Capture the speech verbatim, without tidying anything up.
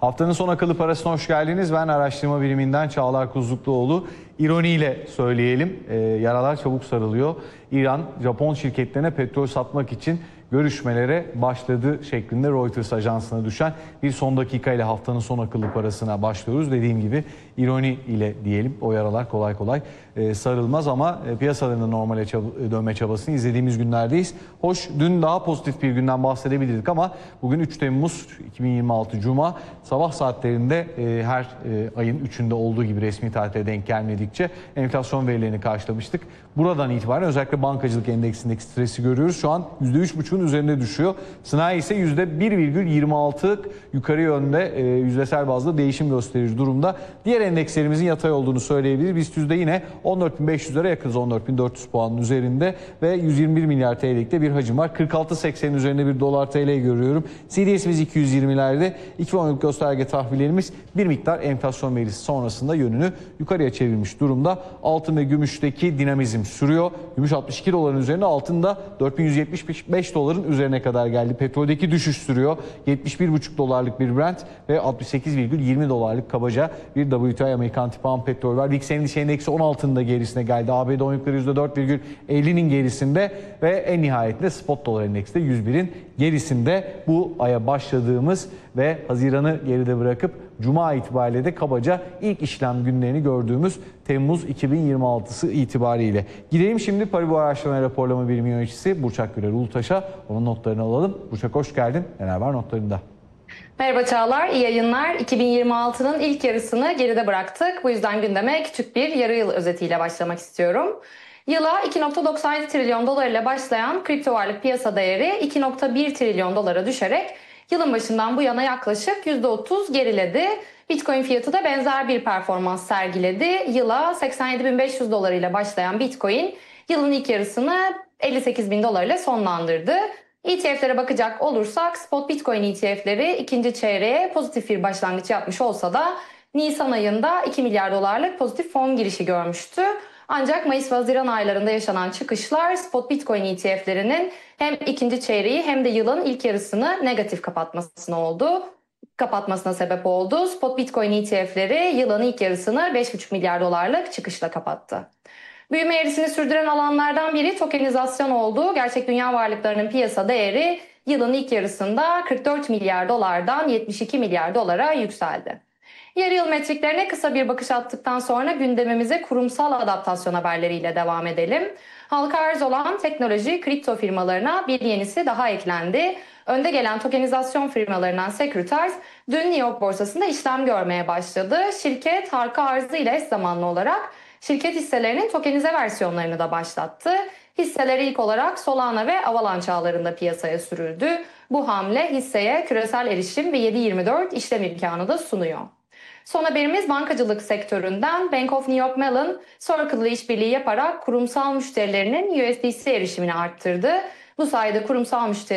Haftanın son akıllı parasına hoş geldiniz. Ben araştırma biriminden Çağlar Kuzlukluoğlu. İroniyle söyleyelim, e, yaralar çabuk sarılıyor. İran, Japon şirketlerine petrol satmak için görüşmelere başladı şeklinde Reuters ajansına düşen bir son dakika ile haftanın son akıllı parasına başlıyoruz. Dediğim gibi ironi ile diyelim, o yaralar kolay kolay e, sarılmaz ama e, piyasaların normale çab- dönme çabasını izlediğimiz günlerdeyiz. Hoş, dün daha pozitif bir günden bahsedebilirdik ama bugün üç Temmuz iki bin yirmi altı Cuma sabah saatlerinde e, her e, ayın üçünde olduğu gibi resmi tarihte denk gelmedikçe enflasyon verilerini karşılamıştık. Buradan itibaren özellikle bankacılık endeksindeki stresi görüyoruz. Şu an yüzde üç buçuğun üzerinde düşüyor. Sanayi ise yüzde bir virgül yirmi altı yukarı yönde e, yüzdesel bazda değişim gösterici durumda. Diğer endekslerimizin yatay olduğunu söyleyebiliriz. BIST yüzde yine on dört bin beş yüzlere yakınız, on dört bin dört yüz puanın üzerinde ve yüz yirmi bir milyar T L'lik de bir hacim var. kırk altı seksenin üzerinde bir dolar T L görüyorum. C D S'imiz iki yüz yirmilerde. iki yıllık gösterge tahvillerimiz bir miktar enflasyon verisi sonrasında yönünü yukarıya çevirmiş durumda. Altın ve gümüşteki dinamizm sürüyor. Gümüş altmış iki doların üzerinde, altın da dört bin yüz yetmiş beş doların üzerine kadar geldi. Petroldeki düşüş sürüyor. yetmiş bir buçuk dolarlık bir Brent ve altmış sekiz virgül yirmi dolarlık kabaca bir W T I Amerikan tipi ham petrol var. VIX endişe endeksi on altının da gerisine geldi. A B D on yıllıkları yüzde dört virgül ellinin gerisinde ve en nihayetinde spot dolar endeksi de yüz birin gerisinde. Bu aya başladığımız ve Haziran'ı geride bırakıp Cuma itibariyle de kabaca ilk işlem günlerini gördüğümüz Temmuz iki bin yirmi altısı itibariyle. Gidelim şimdi Paribu Araştırma Raporlama Birimi Yöneticisi Burçak Güler Ulutaş'a. Onun notlarını alalım. Burçak hoş geldin. Neler var notlarında? Merhaba Çağlar, iyi yayınlar. iki bin yirmi altının ilk yarısını geride bıraktık. Bu yüzden gündeme küçük bir yarı yıl özetiyle başlamak istiyorum. Yıla iki virgül doksan yedi trilyon dolar ile başlayan kripto varlık piyasa değeri iki virgül bir trilyon dolara düşerek yılın başından bu yana yaklaşık yüzde otuz geriledi. Bitcoin fiyatı da benzer bir performans sergiledi. Yıla seksen yedi bin beş yüz dolar ile başlayan Bitcoin yılın ilk yarısını elli sekiz bin dolar ile sonlandırdı. E T F'lere bakacak olursak spot Bitcoin E T F'leri ikinci çeyreğe pozitif bir başlangıç yapmış olsa da Nisan ayında iki milyar dolarlık pozitif fon girişi görmüştü. Ancak Mayıs ve Haziran aylarında yaşanan çıkışlar spot Bitcoin E T F'lerinin hem ikinci çeyreği hem de yılın ilk yarısını negatif kapatmasına oldu. kapatmasına sebep oldu. Spot Bitcoin E T F'leri yılın ilk yarısını beş buçuk milyar dolarlık çıkışla kapattı. Büyüme eğrisini sürdüren alanlardan biri tokenizasyon oldu. Gerçek dünya varlıklarının piyasa değeri yılın ilk yarısında kırk dört milyar dolardan yetmiş iki milyar dolara yükseldi. Yarı yıl metriklerine kısa bir bakış attıktan sonra gündemimize kurumsal adaptasyon haberleriyle devam edelim. Halka arz olan teknoloji kripto firmalarına bir yenisi daha eklendi. Önde gelen tokenizasyon firmalarından Securitas dün New York borsasında işlem görmeye başladı. Şirket halka arzı ile eş zamanlı olarak şirket hisselerinin tokenize versiyonlarını da başlattı. Hisseleri ilk olarak Solana ve Avalanche ağlarında piyasaya sürüldü. Bu hamle hisseye küresel erişim ve yedi yirmi dört işlem imkanı da sunuyor. Son haberimiz bankacılık sektöründen. Bank of New York Mellon, Circle ile işbirliği yaparak kurumsal müşterilerinin U S D C erişimini arttırdı. Bu sayede kurumsal müşteriler